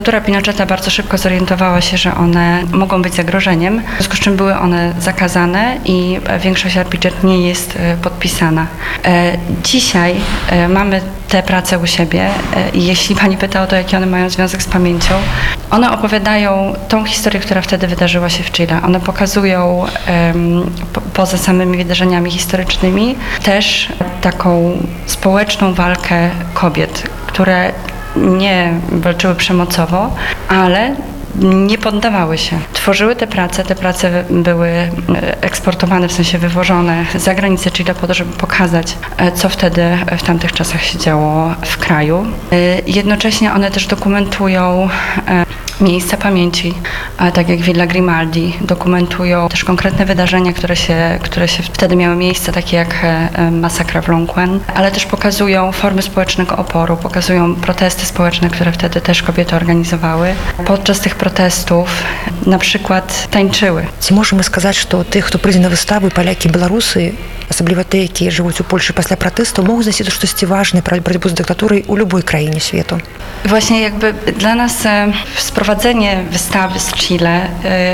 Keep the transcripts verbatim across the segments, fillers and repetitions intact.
Dyktatura Pinocheta bardzo szybko zorientowała się, że one mogą być zagrożeniem, w związku z czym były one zakazane i większość R P G nie jest podpisana. Dzisiaj mamy te prace u siebie i jeśli pani pyta o to, jaki one mają związek z pamięcią, one opowiadają tą historię, która wtedy wydarzyła się w Chile. One pokazują um, po, poza samymi wydarzeniami historycznymi też taką społeczną walkę kobiet, które nie walczyły przemocowo, ale nie poddawały się. Tworzyły te prace, te prace były eksportowane, w sensie wywożone za granicę Chile po to, żeby pokazać, co wtedy w tamtych czasach się działo w kraju. Jednocześnie one też dokumentują miejsca pamięci, tak jak Villa Grimaldi, dokumentują też konkretne wydarzenia, które się, które się wtedy miały miejsce, takie jak masakra w Lonquen, ale też pokazują formy społecznego oporu, pokazują protesty społeczne, które wtedy też kobiety organizowały. Podczas tych protestów na przykład tańczyły. Ці можемо сказати, що тих, хто прийде на вистави, поляки, білоруси, особливо ті, які живуть у Польщі після протесту, можуть знайти щось важне про боротьбу з диктатурою у будь-якій країні світу. Właśnie jakby dla nas sprowadzenie wystawy z Chile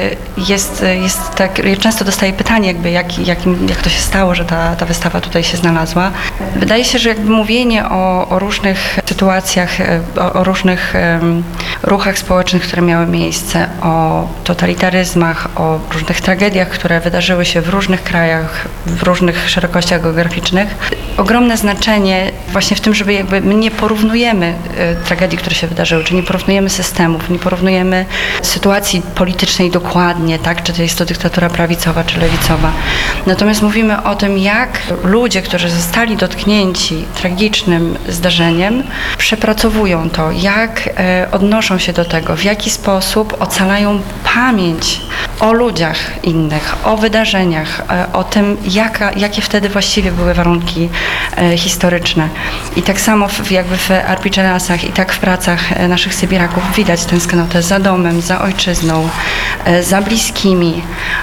jest, jest tak, ja często dostaję pytanie, jakby jak, jak, jak to się stało, że ta, ta wystawa tutaj się znalazła. Wydaje się, że jakby mówienie o, o różnych sytuacjach, o, o różnych um, ruchach społecznych, które miały miejsce, o totalitaryzmach, o różnych tragediach, które wydarzyły się w różnych krajach, w różnych szerokościach geograficznych. Ogromne znaczenie właśnie w tym, żeby jakby my nie porównujemy tragedii, które się wydarzyły, czy nie porównujemy systemów, nie porównujemy sytuacji politycznej dokładnie, tak, czy to jest to dyktatura prawicowa, czy lewicowa. Natomiast mówimy o tym, jak ludzie, którzy zostali dotknięci tragicznym zdarzeniem, przepracowują to, jak e, odnoszą się do tego, w jaki sposób ocalają pamięć o ludziach innych, o wydarzeniach, e, o tym, jaka, jakie wtedy właściwie były warunki e, historyczne. I tak samo w, jakby w Arpichelasach i tak w pracach e, naszych Sybiraków widać tęsknotę za domem, za ojczyzną, e, za bliskimi.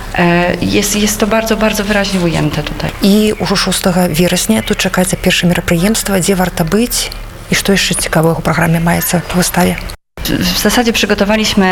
E, jest, jest to bardzo, bardzo wyraźnie ujęte tutaj. І уже шостого вересня тут чекається перше мероприємство, де варто бути, і що ще цікавого у програмі мається по виставі? W zasadzie przygotowaliśmy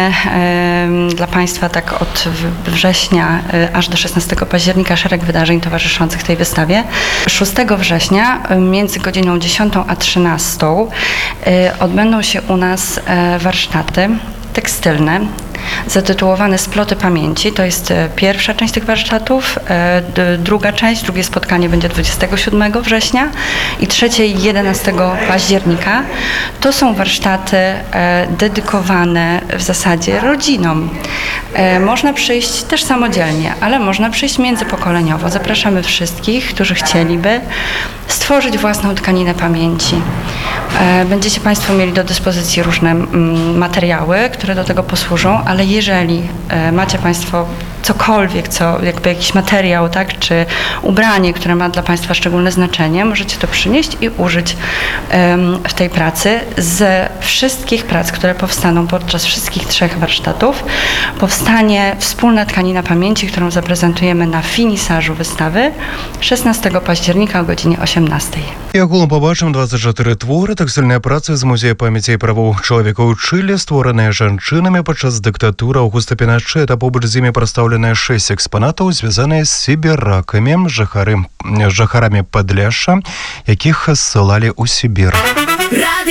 e, dla Państwa tak od września e, aż do szesnastego października szereg wydarzeń towarzyszących tej wystawie. szóstego września e, między godziną dziesiątą a trzynastą e, odbędą się u nas e, warsztaty tekstylne zatytułowane Sploty Pamięci. To jest pierwsza część tych warsztatów, d- druga część, drugie spotkanie będzie dwudziestego siódmego września i trzecie i jedenastego października. To są warsztaty e, dedykowane w zasadzie rodzinom. E, można przyjść też samodzielnie, ale można przyjść międzypokoleniowo. Zapraszamy wszystkich, którzy chcieliby stworzyć własną tkaninę pamięci. E, będziecie Państwo mieli do dyspozycji różne mm, materiały, które do tego posłużą, ale jeżeli e, macie Państwo cokolwiek, co jakby jakiś materiał, tak, czy ubranie, które ma dla Państwa szczególne znaczenie, możecie to przynieść i użyć um, w tej pracy. Z wszystkich prac, które powstaną podczas wszystkich trzech warsztatów, powstanie wspólna tkanina pamięci, którą zaprezentujemy na finisażu wystawy szesnastego października o godzinie osiemnastej. І агулам побачимо двадцять чотири твори тэкстыльнай працы з музея памяці і правоў чалавека ў Чылі, створаныя жанчынамі падчас дыктатуры Аўгуста Пінашэта. Побач з імі прадстаўленыя шэсць экспанатаў, звязаныя з сібіракамі, жыхары, жыхарамі Падляшша, якіх ссылалі ў Сібір.